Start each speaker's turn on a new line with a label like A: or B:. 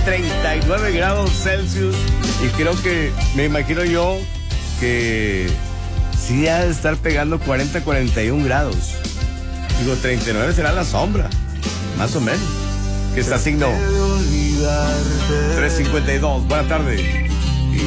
A: 39 grados Celsius. Y creo que, me imagino yo, que sí ha de estar pegando 40, 41 grados. Digo, 39 será la sombra, más o menos. Que está signo 352. Buenas tardes.